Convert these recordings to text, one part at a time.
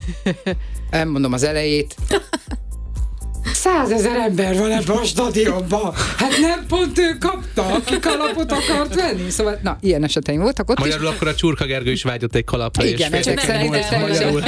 Elmondom az elejét. 100 000 ember van ebben a stadionban. Hát nem pont ő kapta, aki kalapot akart venni. Szóval, na, ilyen eseteim voltak ott. Magyarul akkor a Csurka Gergő is vágyott egy kalapra. Igen, ezek szerint.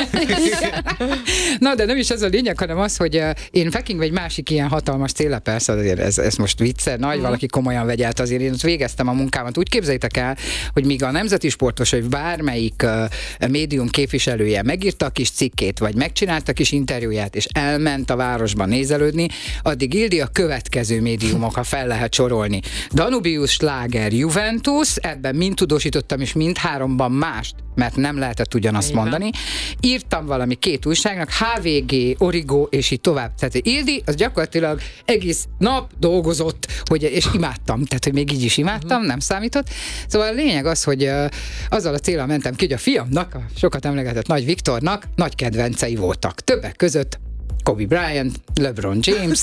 Na, de nem is ez a lényeg, hanem az, hogy én Pekingben egy másik ilyen hatalmas cél, persze azért ez most vicce, nagy, valaki komolyan vegye át, azért én ott végeztem a munkámat. Úgy képzeljétek el, hogy míg a nemzeti sportos, vagy bármelyik médium képviselője megírta a kis cikkét, vagy megcsinálta a kis interjúját, és elment a városban nézelődni, addig Ildi a következő médiumok, ha fel lehet sorolni. Danubius, Sláger, Juventus, ebben mind tudósítottam, és mind háromban mást, mert nem lehetett ugyanazt mondani. Írtam valami 2 újságnak, HVG, Origo, és így tovább. Tehát Ildi, az gyakorlatilag egész nap dolgozott, és imádtam, tehát hogy még így is imádtam, nem számított. Szóval a lényeg az, hogy azzal a céllal mentem ki, hogy a fiamnak, a sokat emlegetett Nagy Viktornak nagy kedvencei voltak. Többek között Kobe Bryant, LeBron James,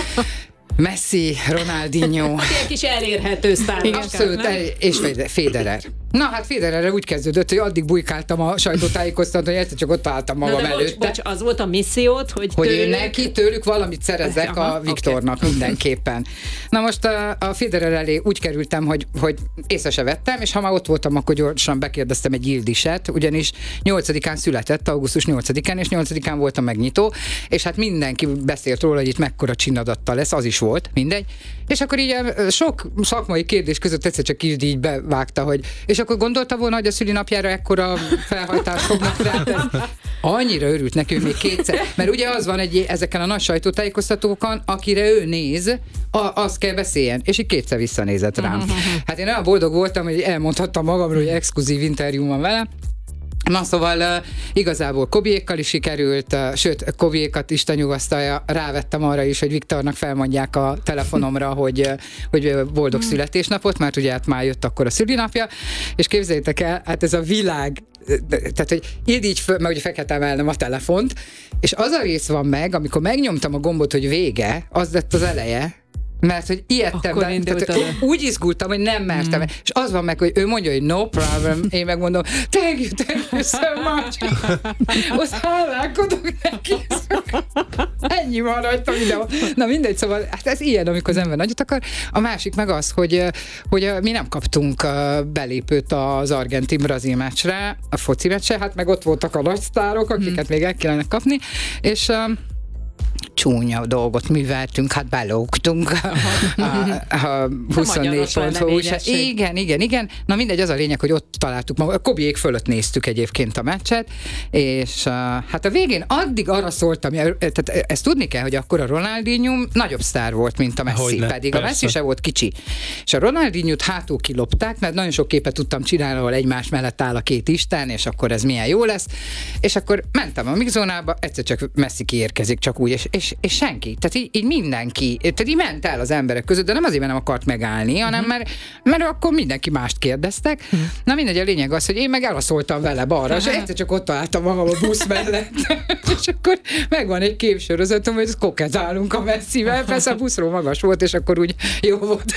Messi, Ronaldinho. Ilyen kis elérhető sztárok. Abszolút, és Federer. Na hát Federerre úgy kezdődött, hogy addig bujkáltam a sajtótájékoztatón, hogy egyszer csak ott álltam magam előtte. Bocs, az volt a missziót, hogy én tőlük valamit szerezek a Viktornak mindenképpen. Na most a Federer elé úgy kerültem, hogy észre se vettem, és ha már ott voltam, akkor gyorsan bekérdeztem egy Ildiset, ugyanis 8-án született, augusztus 8-án, és 8-án volt a megnyitó, és hát mindenki beszélt róla, hogy itt mekkora csinadatta lesz, az is volt, mindegy. És akkor így sok szakmai kérdés között egyszer csak így bevágta, hogy és akkor gondolta volna, hogy a szülinapjára ekkora felhajtást fognak rá. Annyira örült neki, hogy még kétszer. Mert ugye az van ezeken a nagy sajtótájékoztatókon, akire ő néz, az kell beszéljen. És így kétszer visszanézett rám. Hát én olyan boldog voltam, hogy elmondhattam magamról, hogy exkluzív interjú van vele. Na szóval igazából Kobiékkal is sikerült, sőt, Kobiékat Isten nyugasztalja, rávettem arra is, hogy Viktornak felmondják a telefonomra, hogy boldog születésnapot, mert ugye hát már jött akkor a szülinapja, és képzeljétek el, hát ez a világ, tehát, hogy így meg ugye fel kellett emelnem a telefont, és az a rész van meg, amikor megnyomtam a gombot, hogy vége, az lett az eleje, mert hogy ijedtem, úgy izgultam, hogy nem mertem. És az van meg, hogy ő mondja, hogy no problem, én megmondom, thank you so much. Ott hálálkodok neki. Ennyi van rajta videó. Na mindegy, szóval hát ez ilyen, amikor az ember nagyot akar. A másik meg az, hogy mi nem kaptunk belépőt az argentin-brazil meccsre, a foci meccsre, hát meg ott voltak a nagy sztárok, akiket még el kellene kapni, és csúnya dolgot műveltünk, hát belógtunk a 24 pontból. Igen. Na mindegy, az a lényeg, hogy ott találtuk magunkat. A Kobiék fölött néztük egyébként a meccset, és hát a végén addig arra szóltam, tehát ezt tudni kell, hogy akkor a Ronaldinho nagyobb sztár volt, mint a Messi, pedig persze. A Messi se volt kicsi. És a Ronaldinho-t hátul kilopták, mert nagyon sok képet tudtam csinálni, ahol egymás mellett áll a két isten, és akkor ez milyen jó lesz. És akkor mentem a mixzónába, egyszer csak Messi kiérkezik, csak úgy, és senki. Tehát így mindenki, tehát így ment el az emberek között, de nem azért, mert nem akart megállni, hanem mert akkor mindenki mást kérdeztek. Na mindegy, a lényeg az, hogy én meg elaszoltam vele balra, és egyszer csak ott találtam magam a busz mellett, és akkor megvan egy képsorozatom, hogy kokezálunk a Messivel, persze a buszról magas volt, és akkor úgy jó volt.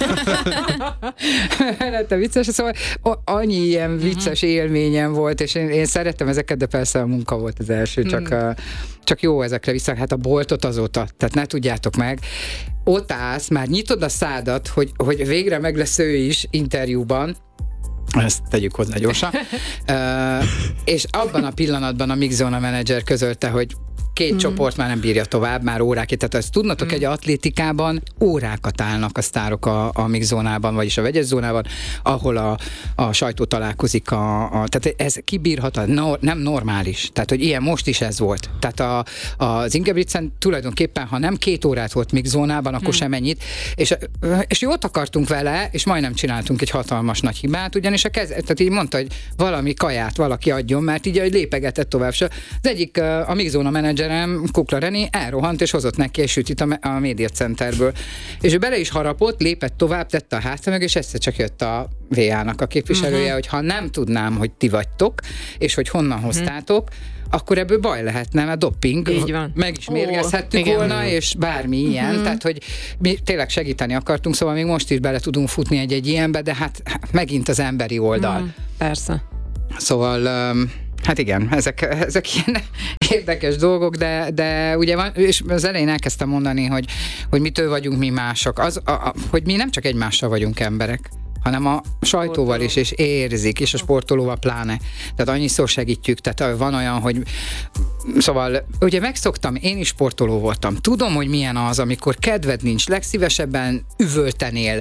Lett vicces, szóval annyi ilyen vicces élményem volt, és én szerettem ezeket, de persze a munka volt az első, csak jó ezekre vissza, hát a boltot azóta, tehát ne tudjátok meg, ott állsz, már nyitod a szádat, hogy végre meg lesz ő is interjúban, ezt tegyük hozzá gyorsan, és abban a pillanatban a Mixzóna menedzser közölte, hogy két csoport már nem bírja tovább, már órákig. Tehát ezt tudnatok, egy atlétikában órákat állnak a sztárok a mixzónában, vagyis a vegyes zónában, ahol a sajtó találkozik. Tehát ez kibírhatatlan, nem normális. Tehát, hogy ilyen most is ez volt. Tehát az Ingebrigtsen tulajdonképpen, ha nem 2 órát volt mixzónában, akkor sem ennyit. És jót akartunk vele, és majdnem csináltunk egy hatalmas nagy hibát, ugyanis tehát így mondta, hogy valami kaját valaki adjon, mert így lépegetett tovább. Az egyik, a mixzóna menedzser Kukla René elrohant, és hozott neki egy sütit a médiacenterből. És ő bele is harapott, lépett tovább, tette a hátra meg, és egyszer csak jött a VA-nak a képviselője, hogy ha nem tudnám, hogy ti vagytok, és hogy honnan hoztátok, akkor ebből baj lehetne, mert doping, meg is mérgezhettük volna, és bármi ilyen, tehát, hogy mi tényleg segíteni akartunk, szóval még most is bele tudunk futni egy ilyenbe, de hát megint az emberi oldal. Persze. Szóval Hát igen, ezek ilyen érdekes dolgok, de ugye van, és az elején elkezdtem mondani, hogy mitől vagyunk mi mások, hogy mi nem csak egymással vagyunk emberek, hanem a sajtóval is, és érzik, és a sportolóval pláne. Tehát annyiszor segítjük, tehát van olyan, hogy szóval, ugye megszoktam, én is sportoló voltam. Tudom, hogy milyen az, amikor kedved nincs, legszívesebben üvöltenél.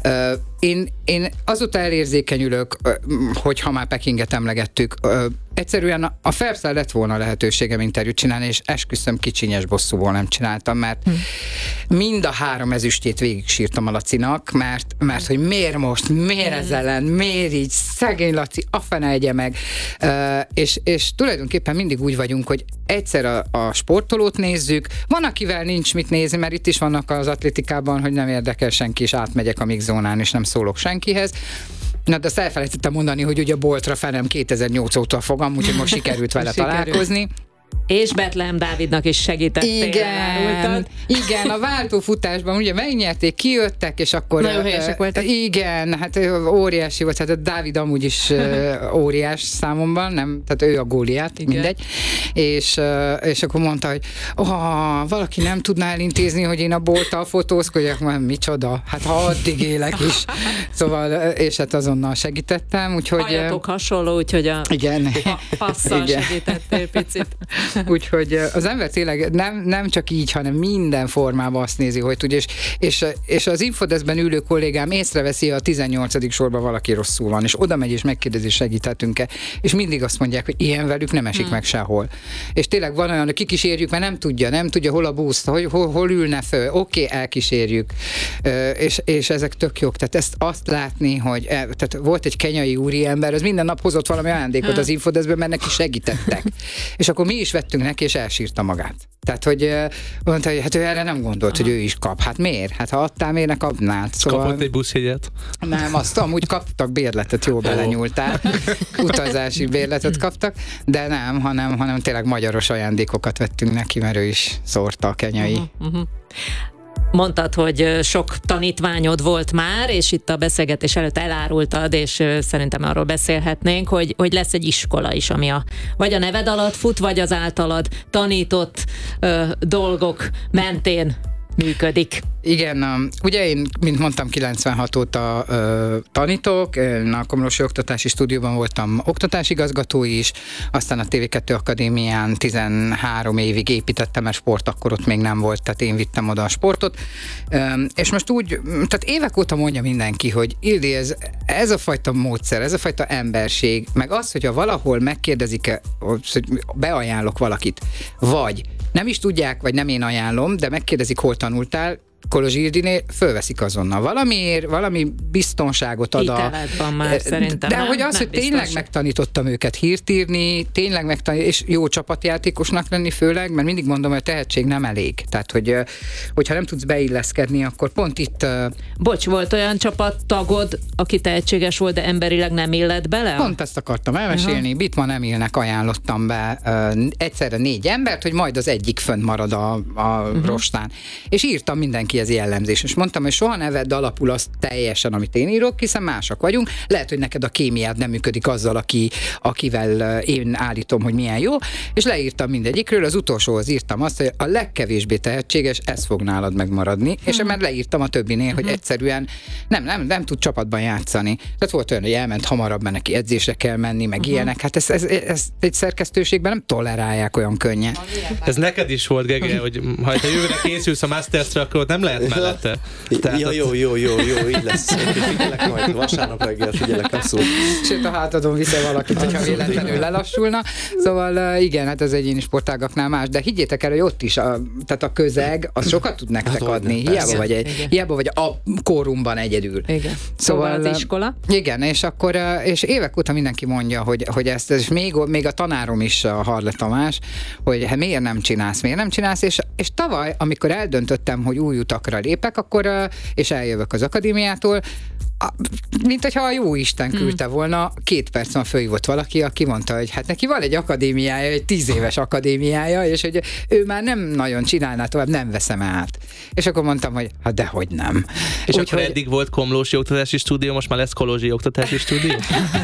Én azóta elérzékenyülök, hogyha már Pekinget emlegettük, egyszerűen a Phelpsszel lett volna lehetőségem interjút csinálni, és esküszöm, kicsinyes bosszúból nem csináltam, mert mind a 3 ezüstjét végig sírtam a Lacinak, mert hogy miért most, miért ez ellen, miért így, szegény Laci, a fene egye meg. És tulajdonképpen mindig úgy vagyunk, hogy egyszer a sportolót nézzük, van, akivel nincs mit nézni, mert itt is vannak az atlétikában, hogy nem érdekel senki, és átmegyek a mixzónán, és nem szólok senkihez. Na, de azt elfelejtettem mondani, hogy ugye Boltra fenem 2008 óta fogam, úgyhogy most sikerült vele találkozni. És Bethlehem Dávidnak is segítettél. Igen, a váltófutásban ugye megnyerték, kijöttek, és akkor... Nagyon helyesek voltak. Igen, hát óriási volt, hát a Dávid amúgy is óriás számomban, nem, tehát ő a Góliát, mindegy. És akkor mondta, hogy valaki nem tudná elintézni, hogy én a Bolttal fotózkodjak, mert micsoda, hát ha addig élek is. Szóval, és hát azonnal segítettem, úgyhogy... Hajatok hasonló, úgyhogy a passzal segítettél picit. Úgyhogy az ember tényleg nem csak így, hanem minden formában azt nézi, hogy tudja, és az Infodeszben ülő kollégám észreveszi, a 18. sorban valaki rosszul van, és oda megy és megkérdezi, segíthetünk-e, és mindig azt mondják, hogy ilyen velük nem esik meg sehol. És tényleg van olyan, hogy kikísérjük, mert nem tudja hol a busz, hol ülne föl, oké, elkísérjük, és ezek tök jók. Tehát ezt azt látni, hogy tehát volt egy kenyai úriember, az minden nap hozott valami ajándékot az Infodeszben, mert neki segítettek. És akkor mi is vettünk neki, és elsírta magát. Tehát, hogy mondta, hogy hát ő erre nem gondolt, hogy ő is kap. Hát miért? Hát ha adtál, miért ne kapnád? Szóval... Kapott egy buszjegyet? Nem, azt amúgy kaptak bérletet, jól belenyúltál. Utazási bérletet kaptak, de nem, hanem tényleg magyaros ajándékokat vettünk neki, mert ő is szórta a kenyai. Mondtad, hogy sok tanítványod volt már, és itt a beszélgetés előtt elárultad, és szerintem arról beszélhetnénk, hogy lesz egy iskola is, ami vagy a neved alatt fut, vagy az általad tanított dolgok mentén működik. Igen, ugye én, mint mondtam, 96 óta tanítok, én a Komlósi Oktatási Stúdióban voltam oktatásigazgató is, aztán a TV2 Akadémián 13 évig építettem, mert sport akkor ott még nem volt, tehát én vittem oda a sportot, és most úgy, tehát évek óta mondja mindenki, hogy Ildi, ez a fajta módszer, ez a fajta emberség, meg az, hogyha valahol megkérdezik, hogy beajánlok valakit, vagy nem is tudják, vagy nem én ajánlom, de megkérdezik, hol tanultál, Kolozs Ildinél fölveszik azonnal. Valami biztonságot ad hiteled van már szerintem. De hogy az, nem hogy tényleg megtanítottam őket hírt írni, és jó csapatjátékosnak lenni főleg, mert mindig mondom, hogy a tehetség nem elég. Tehát, hogyha nem tudsz beilleszkedni, akkor pont itt... Bocs, volt olyan csapattagod, aki tehetséges volt, de emberileg nem illett bele? Pont ezt akartam elmesélni. Bitman Emilnek ajánlottam be egyszerre 4 embert, hogy majd az egyik fönn marad a rostán. És írtam mindenki ez jellemzés. És mondtam, hogy soha ne vedd alapul azt teljesen, amit én írok, hiszen mások vagyunk. Lehet, hogy neked a kémiád nem működik azzal, akivel én állítom, hogy milyen jó, és leírtam mindegyikről, az utolsóhoz írtam azt, hogy a legkevésbé tehetséges, ez fog nálad megmaradni, és már leírtam a többinél, hogy egyszerűen nem tud csapatban játszani. Tehát volt olyan, hogy elment hamarabb, mert neki edzésre kell menni, meg ilyenek. Hát ezt egy szerkesztőségben nem tolerálják olyan könnyen. Ez neked is volt, Gege, hogy ha jövőre készülsz a Masters-re, akkor nem lehet mellette. Jó, így lesz. Figyelek majd, vasárnap reggel figyelek, abszolút. Sőt, a hátadon viszel valakit, hogyha véletlenül lelassulna. Szóval igen, hát az egyéni sportágaknál más, de higgyétek el, hogy ott is, tehát a közeg, az sokat tud nektek adni. Hiába vagy a kórumban egyedül. Igen. Szóval az iskola. Igen, és évek óta mindenki mondja, hogy ezt, és még a tanárom is, a Harle Tamás, hogy hát miért nem csinálsz, és tavaly, amikor eldöntöttem, hogy új utakra lépek, akkor, és eljövök az akadémiától, mint hogyha a jó Isten küldte volna, 2 percen fölhívott valaki, aki mondta, hogy hát neki van egy akadémiája, egy 10 éves akadémiája, és hogy ő már nem nagyon csinálná tovább, nem veszem át. És akkor mondtam, hogy hát dehogy nem. És akkor eddig volt Komlósi Oktatási Stúdió, most már lesz Kolozsi Oktatási Stúdió?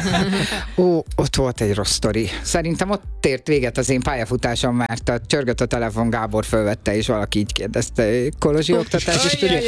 Ott volt egy rossz sztori. Szerintem ott ért véget az én pályafutásom, mert a csörgött a telefon, Gábor fölvette, és valaki így kérdezte, Kolozsi Oktatási Stúdió.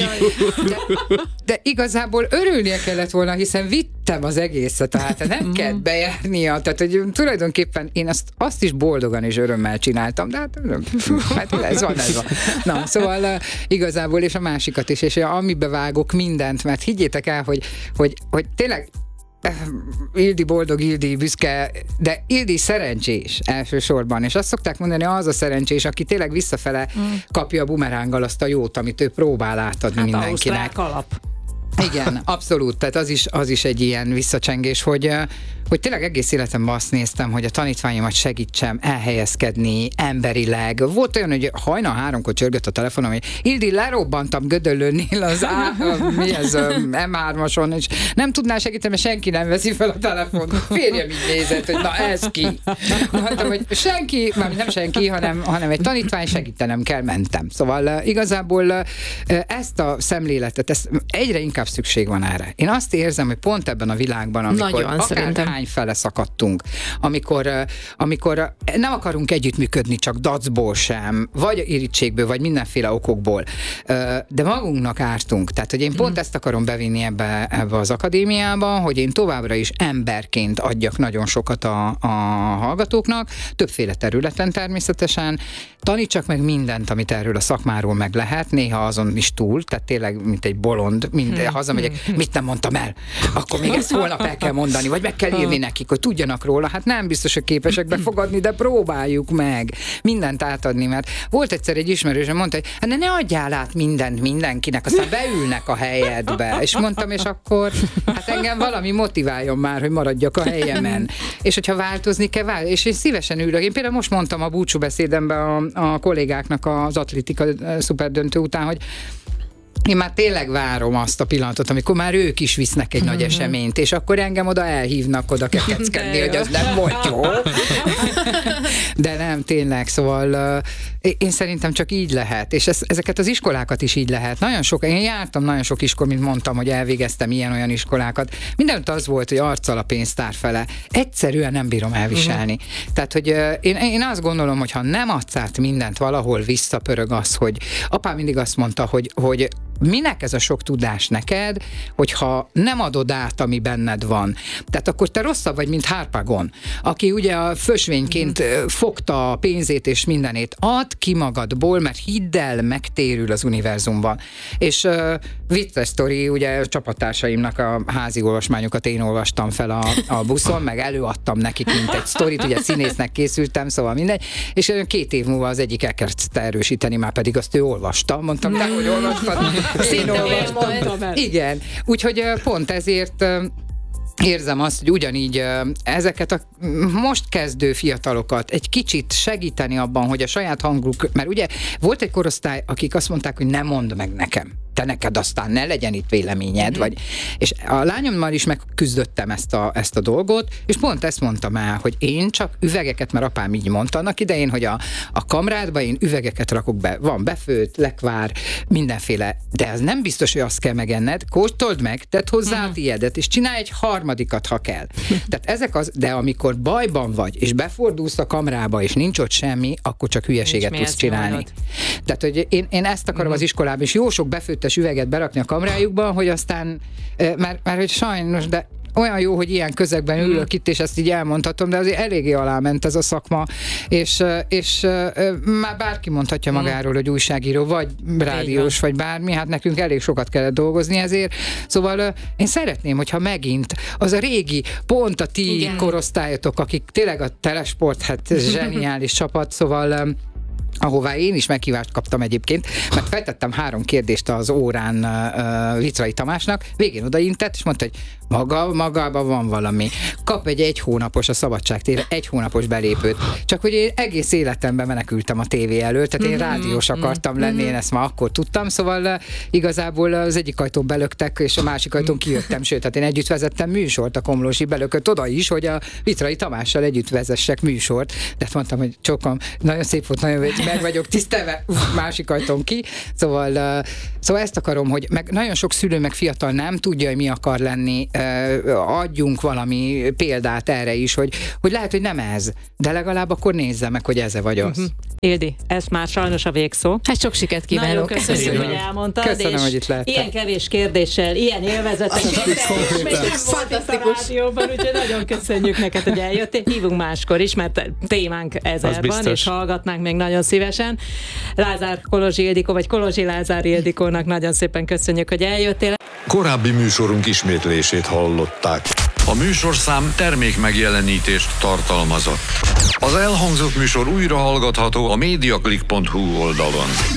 De igazából örülnie kellett volna, hiszen vittem az egészet, tehát nem kell bejárnia, tehát hogy tulajdonképpen én azt is boldogan és örömmel csináltam, de hát ez van. Na, szóval igazából, és a másikat is, és amibe vágok mindent, mert higgyétek el, hogy tényleg Ildi boldog, Ildi büszke, de Ildi szerencsés elsősorban, és azt szokták mondani, az a szerencsés, aki tényleg visszafele kapja a bumeránggal azt a jót, amit ő próbál átadni mindenkinek. Alap. Igen, abszolút, tehát az is egy ilyen visszacsengés, hogy tényleg egész életemben azt néztem, hogy a tanítványomat segítsem elhelyezkedni emberileg. Volt olyan, hogy hajnal 3-kor csörgött a telefonom, hogy Ildi, lerobbantam Gödöllőnél az M3-ason, és nem tudná segíteni, mert senki nem veszi fel a telefont. Férjem így nézett, hogy na ez ki. Mondtam, hogy senki, nem senki, hanem egy tanítvány, segítenem kell, mentem. Szóval igazából ezt a szemléletet, egyre inkább szükség van erre. Én azt érzem, hogy pont ebben a világban, amikor akárhány fele szakadtunk, amikor nem akarunk együttműködni csak dacból sem, vagy irítségből, vagy mindenféle okokból, de magunknak ártunk. Tehát, hogy én pont ezt akarom bevinni ebbe az akadémiába, hogy én továbbra is emberként adjak nagyon sokat a hallgatóknak, többféle területen természetesen, tanítsak meg mindent, amit erről a szakmáról meg lehet, néha azon is túl, tehát tényleg, mint egy bolond, hazamegyek, mit nem mondtam el, akkor még ezt holnap el kell mondani, vagy meg kell írni nekik, hogy tudjanak róla, hát nem biztos, hogy képesek befogadni, de próbáljuk meg mindent átadni, mert volt egyszer egy ismerősöm, mondta, hogy hát ne adjál át mindent mindenkinek, aztán beülnek a helyedbe, és mondtam, és akkor hát engem valami motiváljon már, hogy maradjak a helyemen, és hogyha változni kell, és én szívesen ülök. Én például most mondtam a búcsúbeszédemben a kollégáknak az atlétika szuperdöntő után, hogy én már tényleg várom azt a pillanatot, amikor már ők is visznek egy nagy eseményt, és akkor engem oda elhívnak oda kekeckedni, hogy az nem volt jó. De nem, tényleg, szóval én szerintem csak így lehet, és ezeket az iskolákat is így lehet. Én jártam nagyon sok iskolát, mint mondtam, hogy elvégeztem ilyen-olyan iskolákat. Mindent az volt, hogy arccal a pénztár fele. Egyszerűen nem bírom elviselni. Tehát, hogy én azt gondolom, hogy ha nem adsz át mindent, valahol visszapörög az, hogy apám mindig azt mondta, hogy minek ez a sok tudás neked, hogyha nem adod át, ami benned van. Tehát akkor te rosszabb vagy, mint Harpagon, aki ugye a fösvényként fogta a pénzét és mindenét. Add ki magadból, mert hidd el, megtérül az univerzumban. És vicces sztori, ugye a csapattársaimnak a házi olvasmányokat én olvastam fel a buszon, meg előadtam nekik, mint egy sztorit, ugye színésznek készültem, szóval mindegy, és 2 év múlva az egyik elkezdte erősíteni, már pedig azt ő olvasta. Mondtam, de hogy olvastad? Én olvastam. Igen, úgyhogy pont ezért érzem azt, hogy ugyanígy ezeket a most kezdő fiatalokat egy kicsit segíteni abban, hogy a saját hanguk, mert ugye volt egy korosztály, akik azt mondták, hogy ne mondd meg nekem, te neked aztán ne legyen itt véleményed, vagy, és a lányommal is megküzdöttem ezt a dolgot, és pont ezt mondtam el, hogy én csak üvegeket, mert apám így mondta annak idején, hogy a kamrádba én üvegeket rakok be, van befőtt, lekvár, mindenféle, de ez nem biztos, hogy azt kell megenned, kóstold meg, tedd hozzá a tiédet, és csinálj egy harmadikat, ha kell. Tehát de amikor bajban vagy, és befordulsz a kamrába, és nincs ott semmi, akkor csak hülyeséget tudsz csinálni. Tehát, hogy én ezt akarom az iskolában, és jó sok befőttes üveget berakni a kamrájukba, hogy aztán, mert hogy sajnos, de olyan jó, hogy ilyen közegben ülök itt, és ezt így elmondhatom, de azért eléggé aláment ez a szakma, és már bárki mondhatja magáról, hogy újságíró, vagy rádiós, vagy bármi, hát nekünk elég sokat kellett dolgozni ezért. Szóval én szeretném, hogyha megint az a régi, pont a ti korosztályotok, akik tényleg a Telesport, hát zseniális csapat, szóval ahová én is meghívást kaptam egyébként, mert feltettem 3 kérdést az órán Vitrai Tamásnak, végén odaintett, és mondta, hogy magában van valami. Kap egy hónapos a Szabadságtérre, 1 hónapos belépőt. Csak hogy én egész életemben menekültem a tévé elől, tehát én rádiós akartam lenni, én ezt már akkor tudtam, szóval igazából az egyik ajtón belöktek, és a másik ajtón kijöttem, sőt, tehát én együtt vezettem műsort, a Komlósi belökött oda is, hogy a Vitrai Tamással együtt vezessek műsort, de mondtam, hogy csokam, nagyon szép volt, nagyon meg vagyok tisztelve, másik ajtón ki, szóval ezt akarom, hogy meg nagyon sok szülő, meg fiatal nem tudja, hogy mi akar lenni, adjunk valami példát erre is, hogy lehet, hogy nem ez, de legalább akkor nézze meg, hogy ez vagy az. Ildi, ez már sajnos a végszó. Hát sok sikert kívánok. Nagyon köszönjük, hogy elmondtad. Köszönöm, hogy itt lehettem. Ilyen kevés kérdéssel, ilyen élvezetes fantasztikus rádióban, úgyhogy nagyon köszönjük neked, hogy eljöttél. Hívunk máskor is, mert témánk ezer van, és hallgatnánk még nagyon szívesen. Lázár Kolozsi Ildikó, vagy Kolozsi Lázár Ildikónak nagyon szépen köszönjük, hogy eljöttél. Korábbi műsorunk ismétlését hallották. A műsorszám termékmegjelenítést tartalmazott. Az elhangzott műsor újra hallgatható a mediaclick.hu oldalon.